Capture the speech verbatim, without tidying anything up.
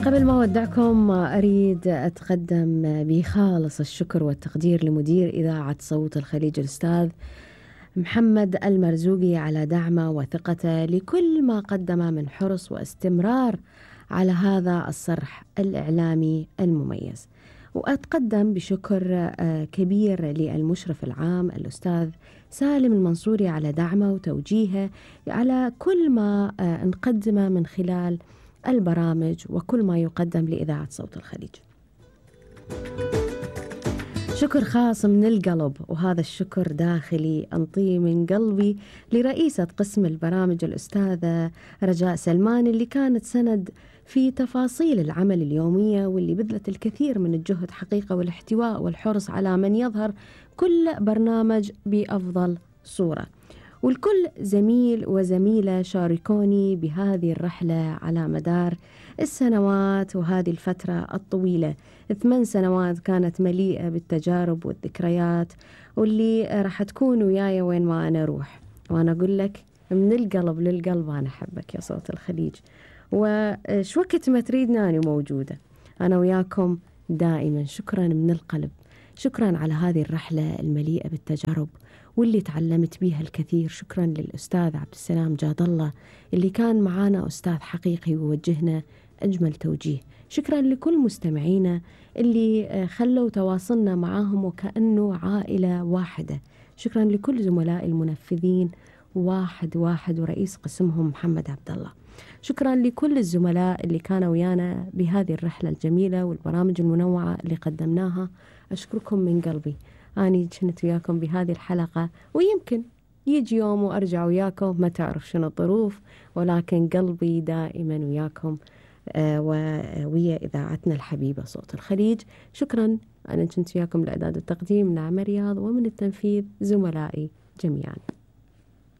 قبل ما أودعكم أريد أتقدم بخالص الشكر والتقدير لمدير إذاعة صوت الخليج الأستاذ محمد المرزوقي على دعمه وثقته لكل ما قدم من حرص واستمرار على هذا الصرح الإعلامي المميز. وأتقدم بشكر كبير للمشرف العام الأستاذ سالم المنصوري على دعمه وتوجيهه على كل ما نقدمه من خلال البرامج وكل ما يقدم لإذاعة صوت الخليج. شكر خاص من القلب، وهذا الشكر داخلي أنطيه من قلبي لرئيسة قسم البرامج الأستاذة رجاء سلمان، اللي كانت سند في تفاصيل العمل اليومية، واللي بذلت الكثير من الجهد حقيقة والاحتواء والحرص على من يظهر كل برنامج بأفضل صورة. والكل زميل وزميلة شاركوني بهذه الرحلة على مدار السنوات وهذه الفترة الطويلة. ثمان سنوات كانت مليئة بالتجارب والذكريات، واللي راح تكون وياي وين ما أنا أروح. وأنا أقول لك من القلب للقلب أنا أحبك يا صوت الخليج، وش وقت ما تريدنا أنا موجودة أنا وياكم دائما. شكرا من القلب، شكرا على هذه الرحلة المليئة بالتجارب واللي تعلمت بيها الكثير. شكرا للأستاذ عبد السلام جاد الله اللي كان معانا أستاذ حقيقي ووجهنا أجمل توجيه. شكرا لكل مستمعينا اللي خلوا تواصلنا معاهم وكأنه عائلة واحدة. شكرا لكل زملاء المنفذين واحد واحد ورئيس قسمهم محمد عبد الله. شكرا لكل الزملاء اللي كانوا ويانا بهذه الرحلة الجميلة والبرامج المنوعة اللي قدمناها. أشكركم من قلبي. أنا كنت وياكم بهذه الحلقة، ويمكن يجي يوم وأرجع وياكم، ما تعرف شنو الظروف، ولكن قلبي دائما وياكم آه ويا إذاعتنا الحبيبة صوت الخليج. شكرا. أنا كنت وياكم الإعداد والتقديم نعمة رياض، ومن التنفيذ زملائي جميعا.